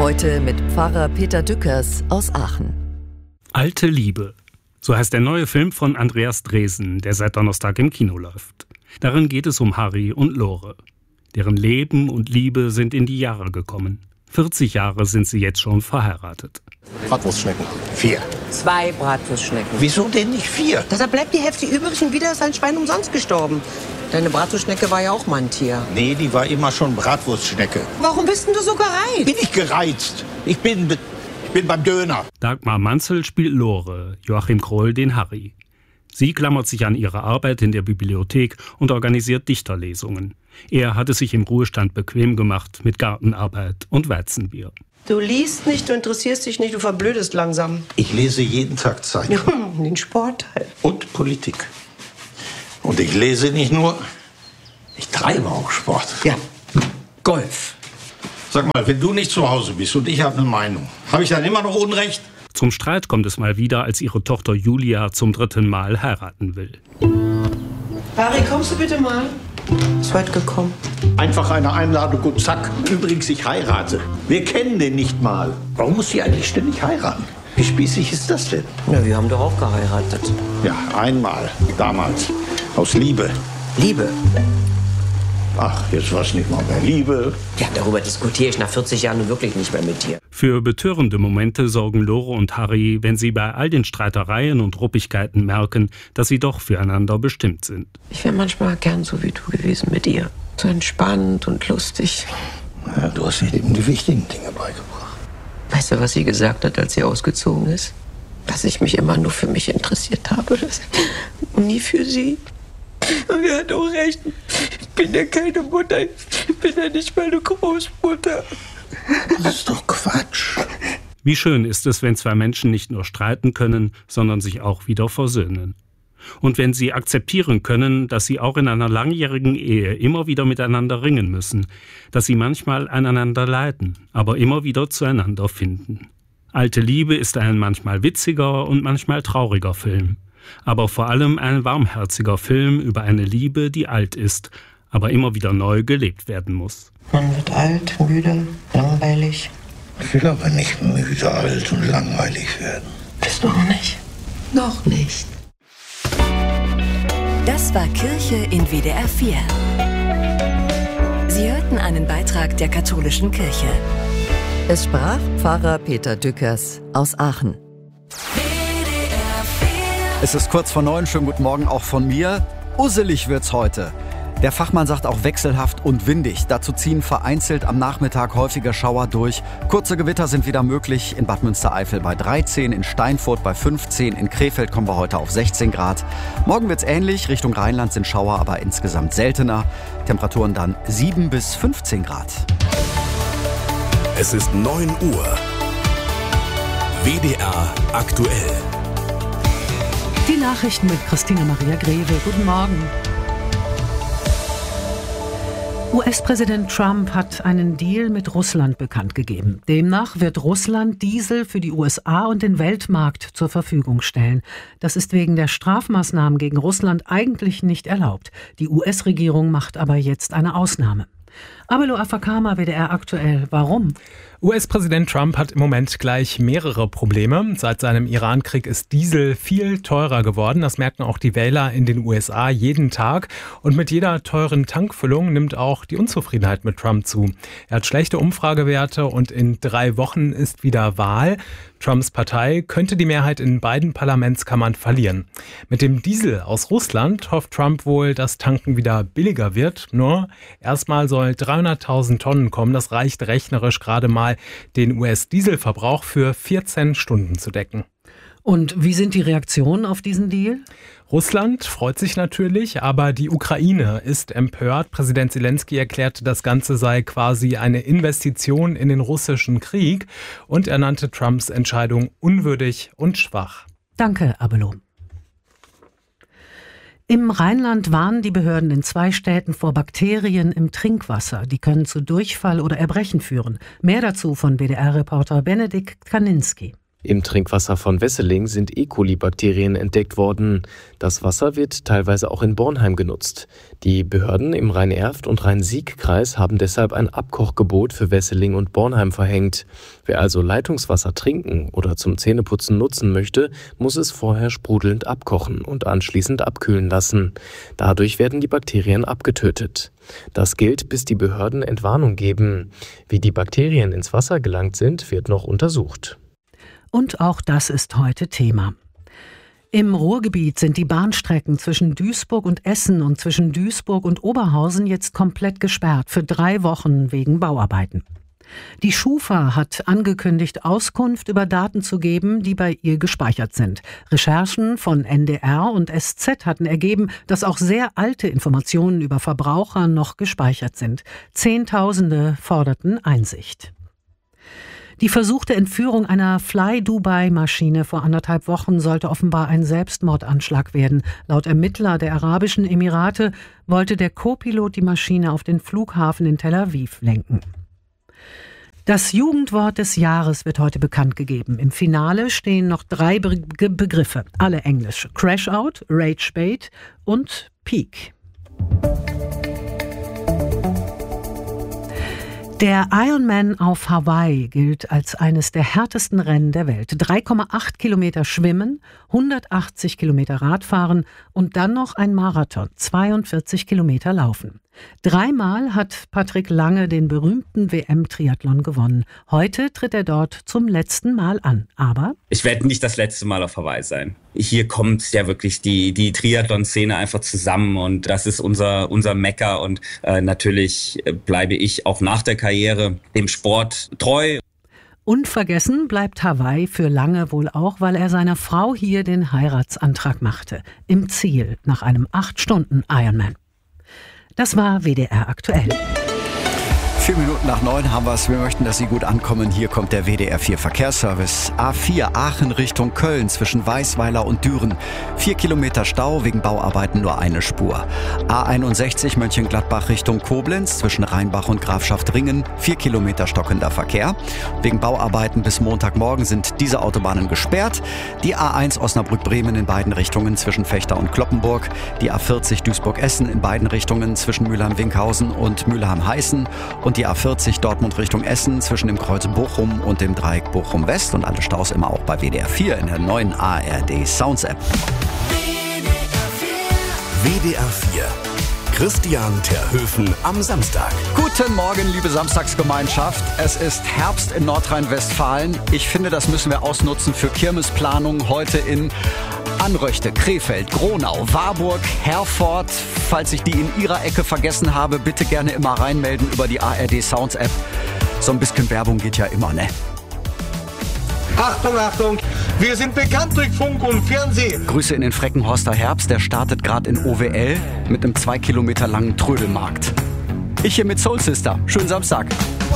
Heute mit Pfarrer Peter Dückers aus Aachen. Alte Liebe. So heißt der neue Film von Andreas Dresen, der seit Donnerstag im Kino läuft. Darin geht es um Harry und Lore. Deren Leben und Liebe sind in die Jahre gekommen. 40 Jahre sind sie jetzt schon verheiratet. Bratwurstschnecken. 4. 2 Bratwurstschnecken. Wieso denn nicht 4? Da bleibt die Hälfte übrig und wieder ist ein Schwein umsonst gestorben. Deine Bratwurstschnecke war ja auch mal ein Tier. Nee, die war immer schon Bratwurstschnecke. Warum bist denn du so gereizt? Bin ich gereizt? Ich bin beim Döner. Dagmar Manzel spielt Lore, Joachim Kroll den Harry. Sie klammert sich an ihre Arbeit in der Bibliothek und organisiert Dichterlesungen. Er hatte sich im Ruhestand bequem gemacht mit Gartenarbeit und Weizenbier. Du liest nicht, du interessierst dich nicht, du verblödest langsam. Ich lese jeden Tag Zeitung. Ja, den Sportteil. Und Politik. Und ich lese nicht nur, ich treibe auch Sport. Ja, Golf. Sag mal, wenn du nicht zu Hause bist und ich habe eine Meinung, habe ich dann immer noch Unrecht? Zum Streit kommt es mal wieder, als ihre Tochter Julia zum 3. Mal heiraten will. Harry, kommst du bitte mal? Ist heute gekommen. Einfach eine Einladung und zack. Übrigens, ich heirate. Wir kennen den nicht mal. Warum muss sie eigentlich ständig heiraten? Wie spießig ist das denn? Na, wir haben doch auch geheiratet. Ja, einmal. Damals. Aus Liebe. Liebe. Ach, jetzt war es nicht mal mehr Liebe. Ja, darüber diskutiere ich nach 40 Jahren nun wirklich nicht mehr mit dir. Für betörende Momente sorgen Lore und Harry, wenn sie bei all den Streitereien und Ruppigkeiten merken, dass sie doch füreinander bestimmt sind. Ich wäre manchmal gern so wie du gewesen mit ihr. So entspannt und lustig. Ja, du hast ihr eben die wichtigen Dinge beigebracht. Weißt du, was sie gesagt hat, als sie ausgezogen ist? Dass ich mich immer nur für mich interessiert habe. Und nie für sie. Und er hat auch recht. Ich bin ja keine Mutter. Ich bin ja nicht meine Großmutter. Das ist doch Quatsch. Wie schön ist es, wenn zwei Menschen nicht nur streiten können, sondern sich auch wieder versöhnen. Und wenn sie akzeptieren können, dass sie auch in einer langjährigen Ehe immer wieder miteinander ringen müssen, dass sie manchmal aneinander leiden, aber immer wieder zueinander finden. Alte Liebe ist ein manchmal witziger und manchmal trauriger Film. Aber vor allem ein warmherziger Film über eine Liebe, die alt ist, aber immer wieder neu gelebt werden muss. Man wird alt, müde, langweilig. Ich will aber nicht müde, alt und langweilig werden. Bist du auch nicht? Noch nicht. Das war Kirche in WDR 4. Sie hörten einen Beitrag der katholischen Kirche. Es sprach Pfarrer Peter Dückers aus Aachen. Es ist kurz vor 9, schönen guten Morgen auch von mir. Usselig wird's heute. Der Fachmann sagt auch wechselhaft und windig. Dazu ziehen vereinzelt am Nachmittag häufiger Schauer durch. Kurze Gewitter sind wieder möglich. In Bad Münstereifel bei 13, in Steinfurt bei 15, in Krefeld kommen wir heute auf 16 Grad. Morgen wird's ähnlich. Richtung Rheinland sind Schauer aber insgesamt seltener. Temperaturen dann 7 bis 15 Grad. Es ist 9 Uhr. WDR aktuell. Die Nachrichten mit Christina Maria Greve. Guten Morgen. US-Präsident Trump hat einen Deal mit Russland bekannt gegeben. Demnach wird Russland Diesel für die USA und den Weltmarkt zur Verfügung stellen. Das ist wegen der Strafmaßnahmen gegen Russland eigentlich nicht erlaubt. Die US-Regierung macht aber jetzt eine Ausnahme. Abelo Afakama, WDR aktuell. Warum? US-Präsident Trump hat im Moment gleich mehrere Probleme. Seit seinem Irankrieg ist Diesel viel teurer geworden. Das merken auch die Wähler in den USA jeden Tag. Und mit jeder teuren Tankfüllung nimmt auch die Unzufriedenheit mit Trump zu. Er hat schlechte Umfragewerte und in 3 Wochen ist wieder Wahl. Trumps Partei könnte die Mehrheit in beiden Parlamentskammern verlieren. Mit dem Diesel aus Russland hofft Trump wohl, dass Tanken wieder billiger wird. Nur erstmal soll 300.000 Tonnen kommen. Das reicht rechnerisch gerade mal, den US-Dieselverbrauch für 14 Stunden zu decken. Und wie sind die Reaktionen auf diesen Deal? Russland freut sich natürlich, aber die Ukraine ist empört. Präsident Zelensky erklärte, das Ganze sei quasi eine Investition in den russischen Krieg und er nannte Trumps Entscheidung unwürdig und schwach. Danke, Abelo. Im Rheinland warnen die Behörden in 2 Städten vor Bakterien im Trinkwasser. Die können zu Durchfall oder Erbrechen führen. Mehr dazu von WDR-Reporter Benedikt Kaninski. Im Trinkwasser von Wesseling sind E. coli-Bakterien entdeckt worden. Das Wasser wird teilweise auch in Bornheim genutzt. Die Behörden im Rhein-Erft- und Rhein-Sieg-Kreis haben deshalb ein Abkochgebot für Wesseling und Bornheim verhängt. Wer also Leitungswasser trinken oder zum Zähneputzen nutzen möchte, muss es vorher sprudelnd abkochen und anschließend abkühlen lassen. Dadurch werden die Bakterien abgetötet. Das gilt, bis die Behörden Entwarnung geben. Wie die Bakterien ins Wasser gelangt sind, wird noch untersucht. Und auch das ist heute Thema. Im Ruhrgebiet sind die Bahnstrecken zwischen Duisburg und Essen und zwischen Duisburg und Oberhausen jetzt komplett gesperrt für 3 Wochen wegen Bauarbeiten. Die Schufa hat angekündigt, Auskunft über Daten zu geben, die bei ihr gespeichert sind. Recherchen von NDR und SZ hatten ergeben, dass auch sehr alte Informationen über Verbraucher noch gespeichert sind. Zehntausende forderten Einsicht. Die versuchte Entführung einer Fly-Dubai-Maschine vor 1,5 Wochen sollte offenbar ein Selbstmordanschlag werden. Laut Ermittler der Arabischen Emirate wollte der Co-Pilot die Maschine auf den Flughafen in Tel Aviv lenken. Das Jugendwort des Jahres wird heute bekannt gegeben. Im Finale stehen noch 3 Begriffe, alle englisch. Crash-Out, Rage-Bait und Peak. Der Ironman auf Hawaii gilt als eines der härtesten Rennen der Welt. 3,8 Kilometer schwimmen, 180 Kilometer Radfahren und dann noch ein Marathon, 42 Kilometer laufen. 3-mal hat Patrick Lange den berühmten WM-Triathlon gewonnen. Heute tritt er dort zum letzten Mal an. Aber ich werde nicht das letzte Mal auf Hawaii sein. Hier kommt ja wirklich die Triathlon-Szene einfach zusammen und das ist unser Mekka und natürlich bleibe ich auch nach der Karriere dem Sport treu. Unvergessen bleibt Hawaii für Lange wohl auch, weil er seiner Frau hier den Heiratsantrag machte. Im Ziel nach einem 8-Stunden-Ironman. Das war WDR aktuell. 4 Minuten nach 9 haben wir es. Wir möchten, dass Sie gut ankommen. Hier kommt der WDR 4 Verkehrsservice. A4 Aachen Richtung Köln zwischen Weißweiler und Düren. 4 Kilometer Stau, wegen Bauarbeiten nur eine Spur. A61 Mönchengladbach Richtung Koblenz zwischen Rheinbach und Grafschaft Ringen. 4 Kilometer stockender Verkehr. Wegen Bauarbeiten bis Montagmorgen sind diese Autobahnen gesperrt. Die A1 Osnabrück-Bremen in beiden Richtungen zwischen Vechta und Cloppenburg. Die A40 Duisburg-Essen in beiden Richtungen zwischen Mülheim-Winkhausen und Mülheim-Heißen. Und die A40 Dortmund Richtung Essen zwischen dem Kreuz Bochum und dem Dreieck Bochum West. Und alle Staus immer auch bei WDR 4 in der neuen ARD Sounds App. WDR 4. Christian Terhöfen am Samstag. Guten Morgen, liebe Samstagsgemeinschaft. Es ist Herbst in Nordrhein-Westfalen. Ich finde, das müssen wir ausnutzen für Kirmesplanung heute in Anröchte, Krefeld, Gronau, Warburg, Herford. Falls ich die in Ihrer Ecke vergessen habe, bitte gerne immer reinmelden über die ARD Sounds App. So ein bisschen Werbung geht ja immer, ne? Achtung, Achtung! Wir sind bekannt durch Funk und Fernsehen. Grüße in den Freckenhorster Herbst. Der startet gerade in OWL mit einem 2 Kilometer langen Trödelmarkt. Ich hier mit Soul Sister. Schönen Samstag.